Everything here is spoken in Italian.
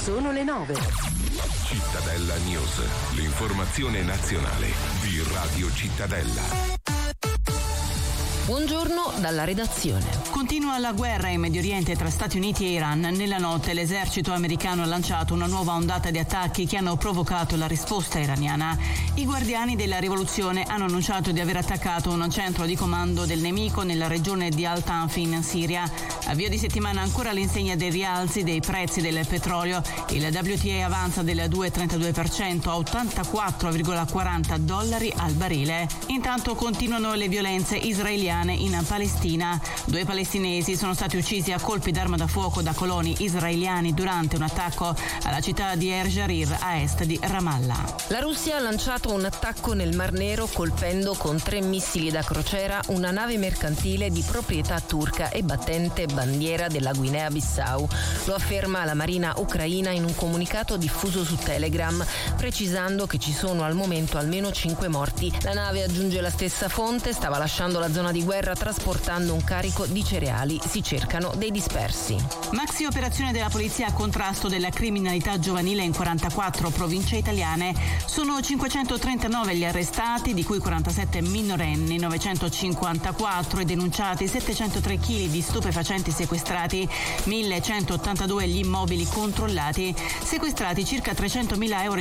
Sono le 9. Cittadella News, l'informazione nazionale di Radio Cittadella. Buongiorno dalla redazione. Continua la guerra in Medio Oriente tra Stati Uniti e Iran. Nella notte l'esercito americano ha lanciato una nuova ondata di attacchi che hanno provocato la risposta iraniana. I guardiani della rivoluzione hanno annunciato di aver attaccato un centro di comando del nemico nella regione di Al-Tanf in Siria. Avvio di settimana ancora all'insegna dei rialzi dei prezzi del petrolio. Il WTI avanza del 2,32% a $84,40 al barile. Intanto continuano le violenze israeliane in Palestina. 2 palestinesi sono stati uccisi a colpi d'arma da fuoco da coloni israeliani durante un attacco alla città di Er-Jarir a est di Ramallah. La Russia ha lanciato un attacco nel Mar Nero colpendo con 3 missili da crociera una nave mercantile di proprietà turca e battente bandiera della Guinea-Bissau. Lo afferma la Marina ucraina in un comunicato diffuso su Telegram, precisando che ci sono al momento almeno 5 morti. La nave, aggiunge la stessa fonte, stava lasciando la zona di guerra trasportando un carico di cereali. Si cercano dei dispersi. Maxi operazione della polizia a contrasto della criminalità giovanile in 44 province italiane. Sono 539 gli arrestati, di cui 47 minorenni, 954 i denunciati, 703 kg di stupefacenti sequestrati, 1182 gli immobili controllati, sequestrati circa 300.000 euro